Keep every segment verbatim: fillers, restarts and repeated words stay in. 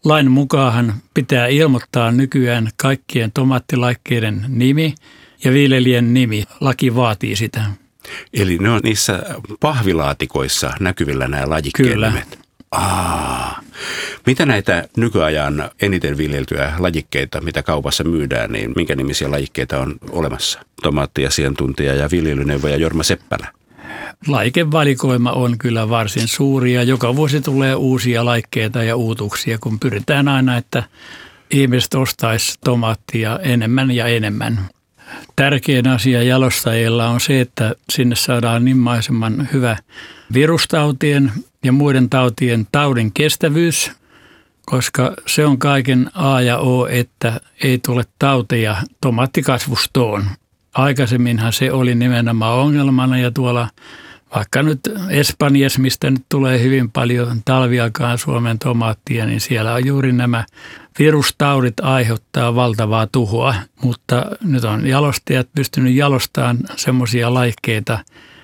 lain mukaan pitää ilmoittaa nykyään kaikkien tomaattilajikkeiden nimi ja viljelijän nimi. Laki vaatii sitä. Eli ne on niissä pahvilaatikoissa näkyvillä nämä lajikkeen Kyllä. nimet. Aa. Mitä näitä nykyajan eniten viljeltyjä lajikkeita, mitä kaupassa myydään, niin minkä nimisiä lajikkeita on olemassa? Tomaattiasiantuntija ja viljelyneuvoja Jorma Seppälä. Lajikevalikoima on kyllä varsin suuri ja joka vuosi tulee uusia lajikkeita ja uutuksia, kun pyritään aina, että ihmiset ostaisi tomaattia enemmän ja enemmän. Tärkein asia jalostajilla on se, että sinne saadaan niin maisemman hyvä virustautien ja muiden tautien taudin kestävyys, koska se on kaiken A ja O, että ei tule tauteja tomaattikasvustoon. Aikaisemminhan se oli nimenomaan ongelmana ja tuolla vaikka nyt Espanjassa, mistä nyt tulee hyvin paljon talviaikaan Suomen tomaattia, niin siellä on juuri nämä virustaudit aiheuttaa valtavaa tuhoa. Mutta nyt on jalostajat pystynyt jalostamaan semmoisia lajikkeita,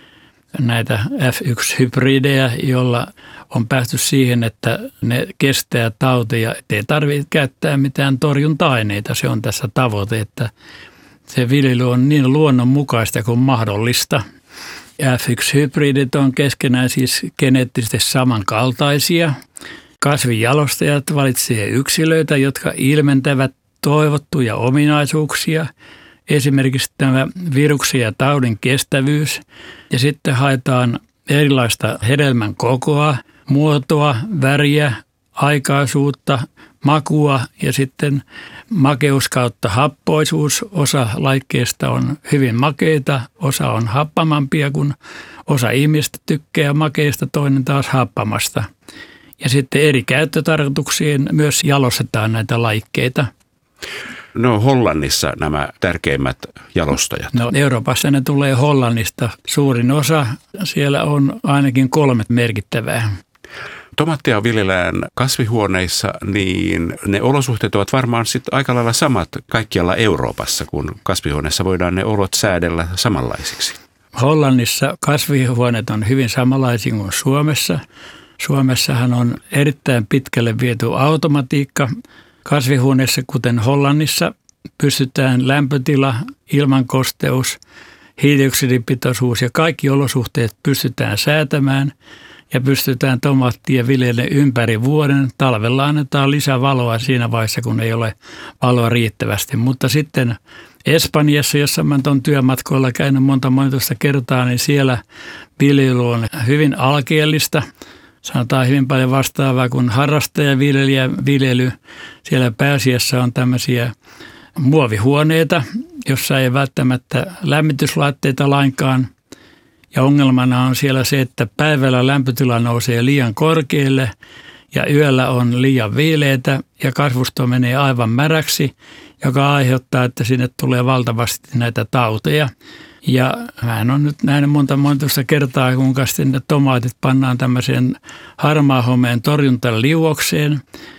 näitä F yksi -hybridejä, jolla on päästy siihen, että ne kestää tauteja. Ei tarvitse käyttää mitään torjunta-aineita. Se on tässä tavoite, että se viljely on niin luonnonmukaista kuin mahdollista. F yksi -hybridit on keskenään siis geneettisesti samankaltaisia. Kasvinjalostajat valitsee yksilöitä, jotka ilmentävät toivottuja ominaisuuksia, esimerkiksi tämä viruksen ja taudin kestävyys, ja sitten haetaan erilaista hedelmän kokoa, muotoa, väriä, aikaisuutta, makua ja sitten makeus kautta happoisuus. Osa lajikkeista on hyvin makeita, osa on happamampia, kun osa ihmistä tykkää makeista, toinen taas happamasta. Ja sitten eri käyttötarkoituksiin myös jalostetaan näitä lajikkeita. No Hollannissa nämä tärkeimmät jalostajat. No Euroopassa ne tulee Hollannista suurin osa. Siellä on ainakin kolme merkittävää. Tomaattia viljellään kasvihuoneissa, niin ne olosuhteet ovat varmaan sitten aika lailla samat kaikkialla Euroopassa, kun kasvihuoneessa voidaan ne olot säädellä samanlaisiksi. Hollannissa kasvihuoneet on hyvin samanlaisia kuin Suomessa. Suomessahan on erittäin pitkälle viety automatiikka. Kasvihuoneessa, kuten Hollannissa, pystytään lämpötila, ilmankosteus, hiilidioksidipitoisuus ja kaikki olosuhteet pystytään säätämään ja pystytään tomaattia viljelemään ympäri vuoden. Talvella annetaan lisävaloa siinä vaiheessa, kun ei ole valoa riittävästi. Mutta sitten Espanjassa, jossa mä olen työmatkoilla käynyt monta monitoista kertaa, niin siellä viljely on hyvin alkeellista. Sanotaan hyvin paljon vastaavaa kuin harrastajaviljely. Siellä pääasiassa on tämmöisiä muovihuoneita, jossa ei välttämättä lämmityslaitteita lainkaan. Ja ongelmana on siellä se, että päivällä lämpötila nousee liian korkealle ja yöllä on liian viileitä ja kasvusto menee aivan märäksi, joka aiheuttaa, että sinne tulee valtavasti näitä tauteja. Ja mä on nyt nähnyt monta monta kertaa, kuinka sitten ne tomaatit pannaan tämmöiseen harmaahomeen torjuntaliuokseen.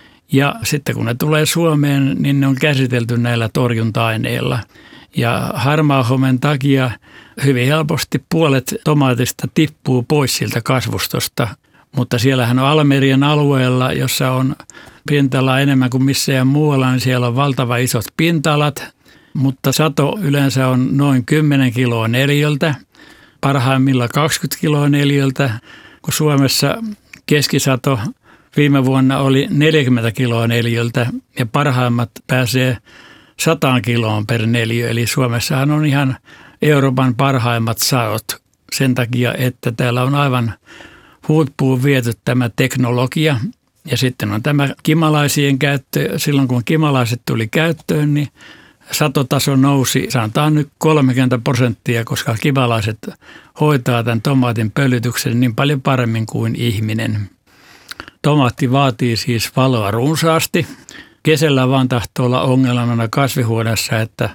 Ja sitten kun ne tulee Suomeen, niin ne on käsitelty näillä torjunta-aineilla. Ja harmaahomen takia hyvin helposti puolet tomaatista tippuu pois siltä kasvustosta. Mutta siellähän on Almerian alueella, jossa on pinta-alaa enemmän kuin missään muualla, niin siellä on valtava isot pinta-alat. Mutta sato yleensä on noin kymmenen kiloa neliöltä, parhaimmillaan kaksikymmentä kiloa neliöltä, kun Suomessa keskisato viime vuonna oli neljäkymmentä kiloa neliöltä ja parhaimmat pääsee sata kiloon per neliö. Eli Suomessahan on ihan Euroopan parhaimmat sadot sen takia, että täällä on aivan huippuun viety tämä teknologia. Ja sitten on tämä kimalaisien käyttö. Silloin kun kimalaiset tuli käyttöön, niin satotaso nousi, sanotaan nyt kolmekymmentä prosenttia, koska kimalaiset hoitaa tämän tomaatin pölytyksen niin paljon paremmin kuin ihminen. Tomaatti vaatii siis valoa runsaasti. Kesällä vaan tahtoo olla ongelmana kasvihuoneessa, että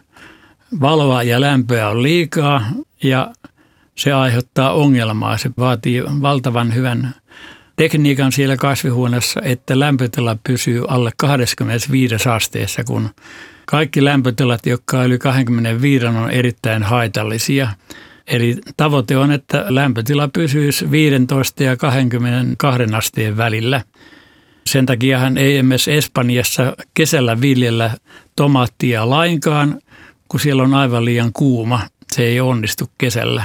valoa ja lämpöä on liikaa ja se aiheuttaa ongelmaa. Se vaatii valtavan hyvän tekniikan siellä kasvihuoneessa, että lämpötila pysyy alle kaksikymmentäviisi asteessa, kun kaikki lämpötilat, jotka on yli kaksikymmentäviisi, on erittäin haitallisia. Eli tavoite on, että lämpötila pysyisi viisitoista ja kaksikymmentäkaksi asteen välillä. Sen takiahan ei esimerkiksi Espanjassa kesällä viljellä tomaattia lainkaan, kun siellä on aivan liian kuuma. Se ei onnistu kesällä.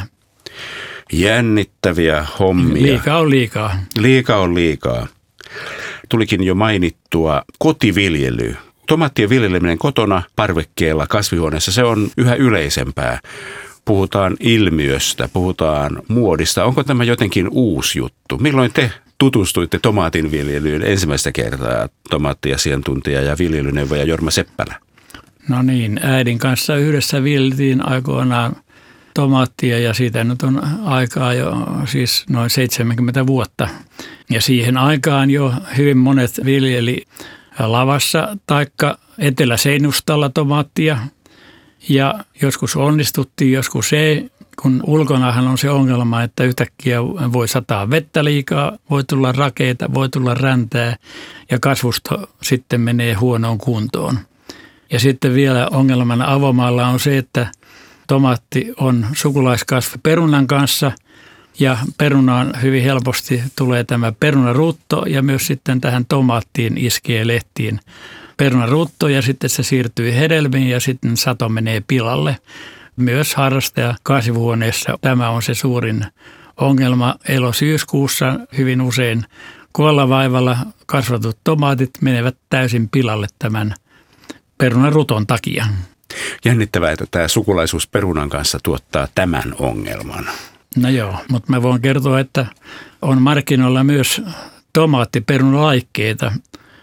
Jännittäviä hommia. Liikaa on liikaa. Liikaa on liikaa. Tulikin jo mainittua kotiviljely. Tomaattien viljeleminen kotona, parvekkeella, kasvihuoneessa, se on yhä yleisempää. Puhutaan ilmiöstä, puhutaan muodista. Onko tämä jotenkin uusi juttu? Milloin te tutustuitte tomaatinviljelyyn ensimmäistä kertaa, tomaattiasiantuntija ja viljelyneuvoja Jorma Seppälä? No niin, äidin kanssa yhdessä viljeltiin aikoinaan tomaattia ja siitä nyt on aikaa jo siis noin seitsemänkymmentä vuotta. Ja siihen aikaan jo hyvin monet viljeli lavassa taikka eteläseinustalla tomaattia ja joskus onnistuttiin, joskus ei. Kun ulkonahan on se ongelma, että yhtäkkiä voi sataa vettä liikaa, voi tulla rakeita, voi tulla räntää ja kasvusto sitten menee huonoon kuntoon. Ja sitten vielä ongelmana avomaalla on se, että tomaatti on sukulaiskasvi perunan kanssa ja perunaan hyvin helposti tulee tämä perunarutto ja myös sitten tähän tomaattiin iskee lehtiin perunarutto ja sitten se siirtyy hedelmiin ja sitten sato menee pilalle. Myös harrastaja kasvihuoneessa tämä on se suurin ongelma. Elo-syyskuussa hyvin usein kuollavaivalla kasvatut tomaatit menevät täysin pilalle tämän perunaruton takia. Jännittävää, että tämä sukulaisuus perunan kanssa tuottaa tämän ongelman. No joo, mutta mä voin kertoa, että on markkinoilla myös tomaattiperunalaikkeita.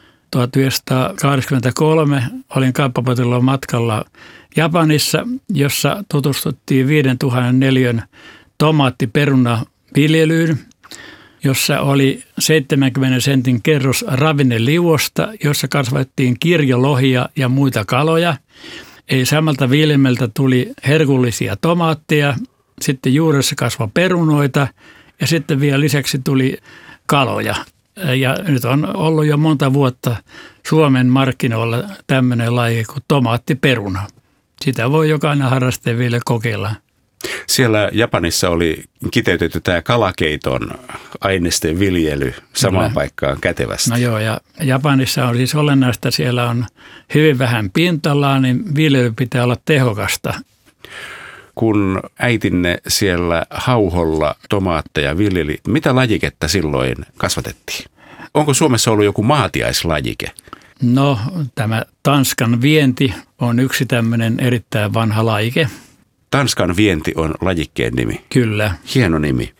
tuhatyhdeksänsataakahdeksankymmentäkolme olin kauppapotilaan matkalla Japanissa, jossa tutustuttiin viisituhatta neliön tomaattiperunaviljelyyn, jossa oli seitsemänkymmentä sentin kerros ravinneliuosta, jossa kasvattiin kirjolohia ja muita kaloja. Eli samalta viljelmältä tuli herkullisia tomaatteja, sitten juuressa kasvoi perunoita ja sitten vielä lisäksi tuli kaloja. Ja nyt on ollut jo monta vuotta Suomen markkinoilla tämmöinen laji kuin tomaattiperuna. Sitä voi jokainen harrastaja vielä kokeilla. Siellä Japanissa oli kiteytetty tämä kalakeiton ainesten viljely samaan Kyllä. paikkaan kätevästi. No joo, ja Japanissa on siis olennaista, siellä on hyvin vähän pinta-alaa, niin viljely pitää olla tehokasta. Kun äitinne siellä hauholla tomaatteja viljeli, mitä lajiketta silloin kasvatettiin? Onko Suomessa ollut joku maatiaislajike? No, tämä Tanskan vienti on yksi tämmöinen erittäin vanha lajike. Tanskan vienti on lajikkeen nimi? Kyllä. Hieno nimi.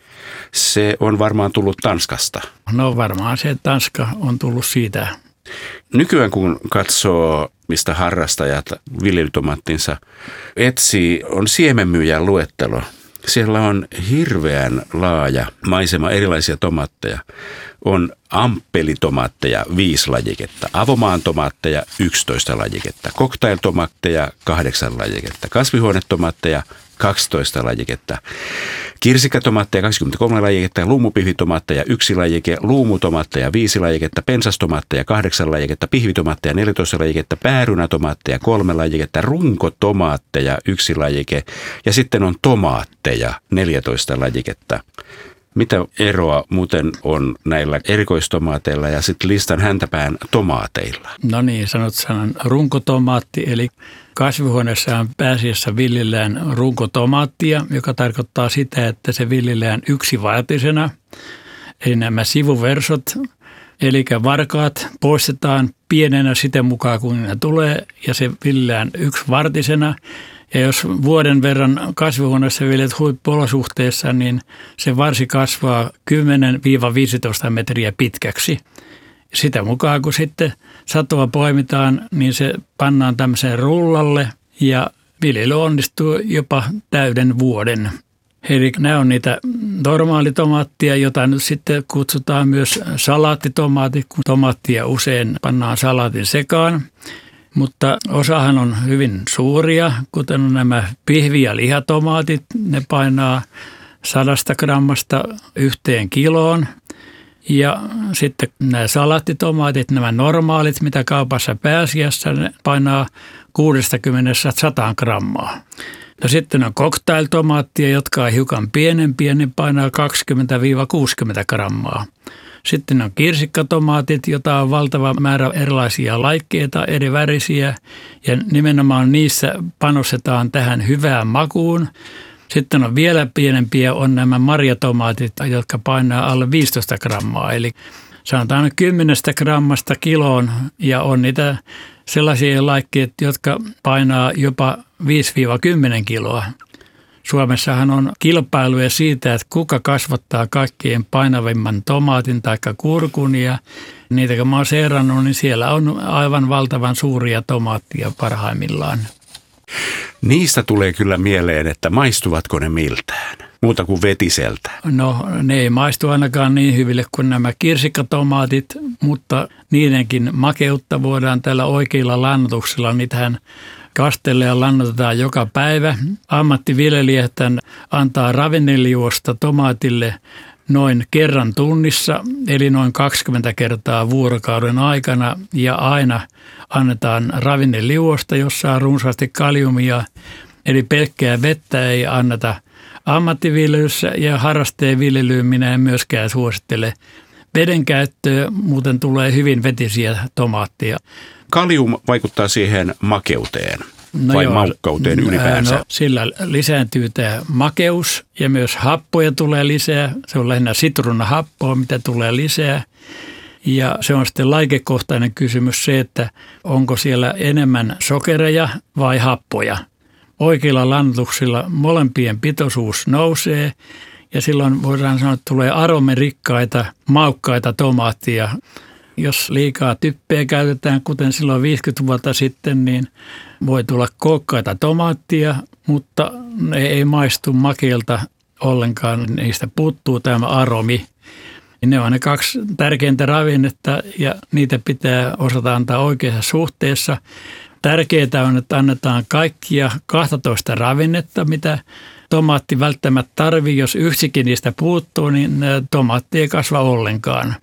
Se on varmaan tullut Tanskasta. No varmaan se Tanska on tullut siitä. Nykyään kun katsoo, mistä harrastajat viljelytomaattinsa etsii, on siemenmyyjän luettelo. Siellä on hirveän laaja maisema erilaisia tomaatteja. On amppelitomaatteja viisi lajiketta, avomaan tomaatteja yksitoista lajiketta, cocktailtomaatteja kahdeksan lajiketta, kasvihuonetomaatteja kaksitoista lajiketta, kirsikkatomaatteja kaksikymmentäkolme lajiketta, luumupihvitomaatteja yksi lajike, luumutomaatteja viisi lajiketta, pensastomaatteja kahdeksan lajiketta, pihvitomaatteja neljätoista lajiketta, päärynätomaatteja kolme lajiketta, runkotomaatteja yksi lajike ja sitten on tomaatteja neljätoista lajiketta. Mitä eroa muuten on näillä erikoistomaateilla ja sitten listan häntäpään tomaateilla? No niin, sanot sanan runkotomaatti, eli kasvihuoneessaan pääasiassa viljellään runkotomaattia, joka tarkoittaa sitä, että se viljellään yksivartisena. Eli nämä sivuversot, eli varkaat poistetaan pienenä sitä mukaan, kun ne tulee, ja se viljellään yksivartisena. Ja jos vuoden verran kasvihuoneessa viljelet huippuolosuhteessa, niin se varsi kasvaa kymmenen viisitoista metriä pitkäksi. Sitä mukaan, kun sitten satoa poimitaan, niin se pannaan tämmöiseen rullalle ja viljely onnistuu jopa täyden vuoden. Eli nämä on niitä normaalitomaattia, jota nyt sitten kutsutaan myös salaattitomaatti, kun tomaattia usein pannaan salaatin sekaan. Mutta osahan on hyvin suuria, kuten on nämä pihvi- ja lihatomaatit. Ne painaa sadasta grammasta yhteen kiloon. Ja sitten nämä salaattitomaatit, nämä normaalit, mitä kaupassa pääasiassa, ne painaa kuudestakymmenestä sataan grammaa. Ja sitten on cocktailtomaattia, jotka on hiukan pienempiä, niin painaa kaksikymmentä kuusikymmentä grammaa. Sitten on kirsikkatomaatit, jota on valtava määrä erilaisia laikkeita, eri värisiä, ja nimenomaan niissä panostetaan tähän hyvään makuun. Sitten on vielä pienempiä, on nämä marjatomaatit, jotka painaa alle viisitoista grammaa, eli sanotaan kymmenestä grammasta kiloon, ja on niitä sellaisia laikkeita, jotka painaa jopa viisi kymmenen kiloa. Suomessahan on kilpailuja siitä, että kuka kasvattaa kaikkein painavimman tomaatin tai kurkun, ja niitä kun mä oon seurannut, niin siellä on aivan valtavan suuria tomaattia parhaimmillaan. Niistä tulee kyllä mieleen, että maistuvatko ne miltään, muuta kuin vetiseltä. No ne ei maistu ainakaan niin hyville kuin nämä kirsikkatomaatit, mutta niidenkin makeutta voidaan tällä oikeilla lannoituksilla, niitähän kastelle ja lannoitetaan joka päivä. Ammattiviljelijät antaa ravinneliuosta tomaatille noin kerran tunnissa, eli noin kaksikymmentä kertaa vuorokauden aikana, ja aina annetaan ravinneliuosta, jossa on runsaasti kaliumia, eli pelkkää vettä ei anneta ammattiviljelyssä, ja harrasteen viljelyyn minä en myöskään suosittele veden käyttöä, muuten tulee hyvin vetisiä tomaatteja. Kalium vaikuttaa siihen makeuteen no vai joo, maukkauteen ylipäänsä? No, sillä lisääntyy tämä makeus ja myös happoja tulee lisää. Se on lähinnä sitruunahappoa, mitä tulee lisää. Ja se on sitten laikekohtainen kysymys se, että onko siellä enemmän sokereja vai happoja. Oikeilla lannoituksilla molempien pitoisuus nousee ja silloin voidaan sanoa, että tulee aromerikkaita, maukkaita tomaattia. Jos liikaa typpeä käytetään, kuten silloin viisikymmentä vuotta sitten, niin voi tulla kookkaita tomaattia, mutta ne ei maistu makeilta ollenkaan. Niistä puuttuu tämä aromi. Ne on ne kaksi tärkeintä ravinnetta ja niitä pitää osata antaa oikeassa suhteessa. Tärkeää on, että annetaan kaikkia kaksitoista ravinnetta, mitä tomaatti välttämättä tarvitsee. Jos yksikin niistä puuttuu, niin tomaatti ei kasva ollenkaan.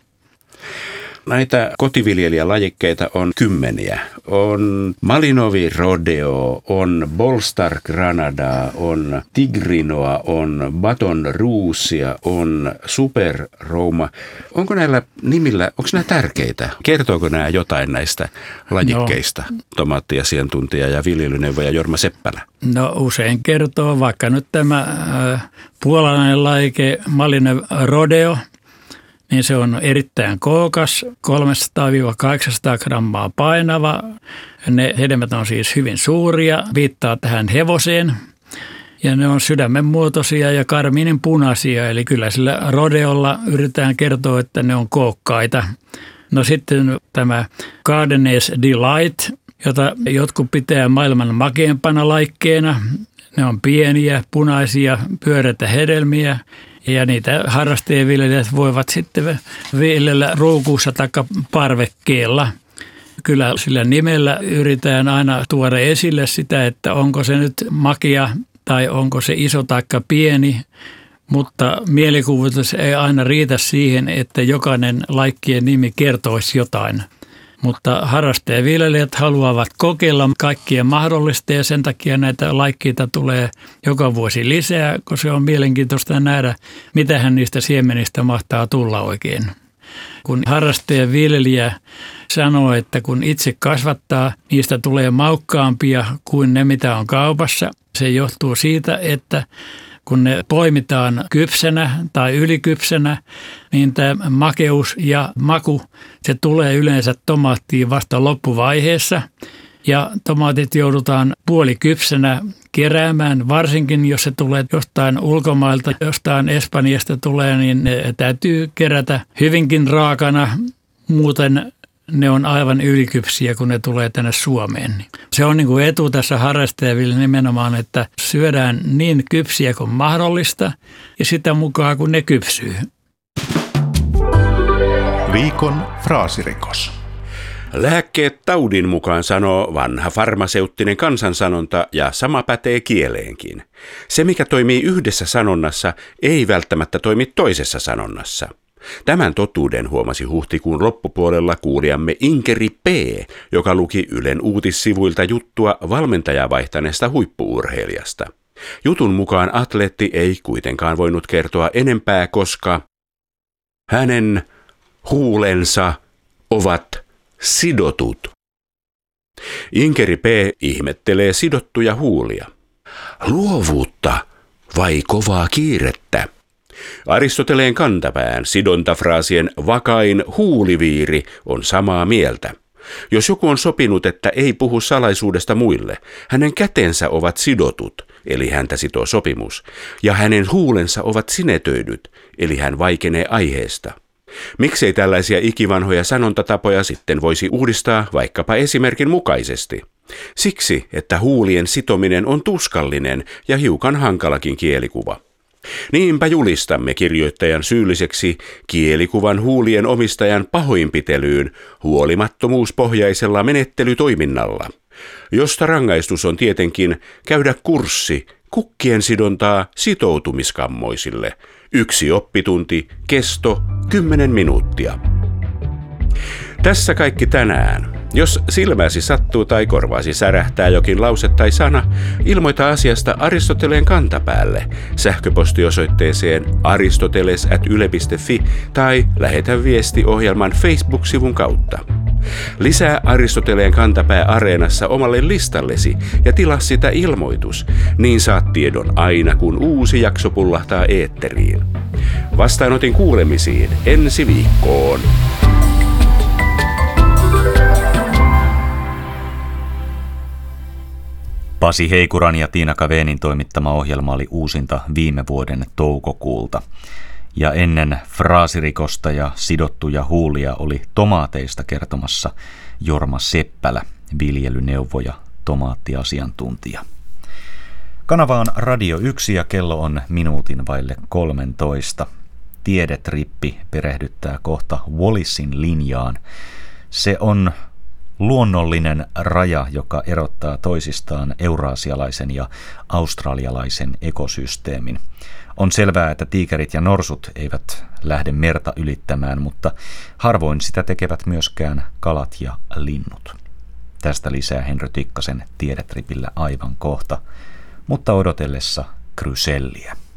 Näitä kotiviljelijälajikkeita on kymmeniä. On Malinovi Rodeo, on Bolstar Granada, on Tigrinoa, on Baton Rougea, on Super Roma. Onko näillä nimillä, onko nämä tärkeitä? Kertooko nämä jotain näistä lajikkeista? No. Tomaattiasiantuntija ja viljelyneuvoja Jorma Seppälä. No usein kertoo, vaikka nyt tämä äh, puolalainen lajike Malinovi Rodeo, niin se on erittäin kookas, kolmesataa kahdeksansataa grammaa painava. Ne hedelmät on siis hyvin suuria, viittaa tähän hevoseen. Ja ne on sydämen muotoisia ja karmiinin punaisia, eli kyllä sillä rodeolla yritetään kertoa, että ne on kookkaita. No sitten tämä Gardener's Delight, jota jotkut pitää maailman makeimpana laikkeena. Ne on pieniä, punaisia, pyöreitä hedelmiä. Ja niitä harrastajaviljelijät voivat sitten viljellä ruukuussa tai parvekkeella. Kyllä sillä nimellä yritetään aina tuoda esille sitä, että onko se nyt makea tai onko se iso tai pieni. Mutta mielikuvitus ei aina riitä siihen, että jokainen laikkien nimi kertoisi jotain. Mutta harrastajaviljelijät haluavat kokeilla kaikkia mahdollista ja sen takia näitä laikkeita tulee joka vuosi lisää, kun se on mielenkiintoista nähdä, mitähän niistä siemenistä mahtaa tulla oikein. Kun harrastajaviljelijä sanoo, että kun itse kasvattaa, niistä tulee maukkaampia kuin ne, mitä on kaupassa. Se johtuu siitä, että kun ne poimitaan kypsenä tai ylikypsenä, niin tämä makeus ja maku, se tulee yleensä tomaattiin vasta loppuvaiheessa. Ja tomaatit joudutaan puolikypsenä keräämään, varsinkin jos se tulee jostain ulkomailta, jostain Espanjasta tulee, niin ne täytyy kerätä hyvinkin raakana, muuten ne on aivan ylikypsiä, kun ne tulee tänne Suomeen. Se on niin kuin etu tässä harrastajaville nimenomaan, että syödään niin kypsiä kuin mahdollista ja sitä mukaan, kun ne kypsyy. Viikon fraasirikos. Lääkkeet taudin mukaan, sanoo vanha farmaseuttinen kansansanonta, ja sama pätee kieleenkin. Se, mikä toimii yhdessä sanonnassa, ei välttämättä toimi toisessa sanonnassa. Tämän totuuden huomasi huhtikuun loppupuolella kuulijamme Inkeri P., joka luki Ylen uutissivuilta juttua valmentajaa vaihtaneesta huippu-urheilijasta. Jutun mukaan atleetti ei kuitenkaan voinut kertoa enempää, koska hänen huulensa ovat sidotut. Inkeri P. ihmettelee sidottuja huulia. Luovuutta vai kovaa kiirettä? Aristoteleen kantapään sidontafraasien vakain huuliviiri on samaa mieltä. Jos joku on sopinut, että ei puhu salaisuudesta muille, hänen kätensä ovat sidotut, eli häntä sitoo sopimus, ja hänen huulensa ovat sinetöidyt, eli hän vaikenee aiheesta. Miksei tällaisia ikivanhoja sanontatapoja sitten voisi uudistaa vaikkapa esimerkin mukaisesti? Siksi, että huulien sitominen on tuskallinen ja hiukan hankalakin kielikuva. Niinpä julistamme kirjoittajan syylliseksi kielikuvan huulien omistajan pahoinpitelyyn huolimattomuuspohjaisella menettelytoiminnalla, josta rangaistus on tietenkin käydä kurssi kukkien sidontaa sitoutumiskammoisille. Yksi oppitunti, kesto kymmenen minuuttia. Tässä kaikki tänään. Jos silmäsi sattuu tai korvaasi särähtää jokin lause tai sana, ilmoita asiasta Aristoteleen kantapäälle sähköpostiosoitteeseen aristoteles ät yle piste fi tai lähetä viesti ohjelman Facebook-sivun kautta. Lisää Aristoteleen kantapää Areenassa omalle listallesi ja tilaa sitä ilmoitus, niin saat tiedon aina kun uusi jakso pullahtaa eetteriin. Vastaanotin kuulemisiin ensi viikkoon. Pasi Heikuran ja Tiina Caveenin toimittama ohjelma oli uusinta viime vuoden toukokuulta. Ja ennen fraasirikosta ja sidottuja huulia oli tomaateista kertomassa Jorma Seppälä, viljelyneuvo- ja tomaattiasiantuntija. Kanava on Radio yksi ja kello on minuutin vaille kolmentoista. Tiedetrippi perehdyttää kohta Wallisin linjaan. Se on luonnollinen raja, joka erottaa toisistaan euraasialaisen ja australialaisen ekosysteemin. On selvää, että tiikerit ja norsut eivät lähde merta ylittämään, mutta harvoin sitä tekevät myöskään kalat ja linnut. Tästä lisää Henry Tikkasen Tiedetripillä aivan kohta, mutta odotellessa Gryselliä.